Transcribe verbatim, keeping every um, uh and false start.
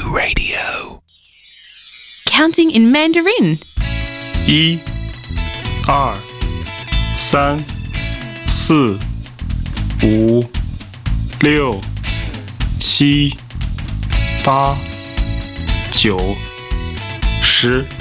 Radio. Counting in Mandarin. 一、二、三、四、五、六、七、八、九、十。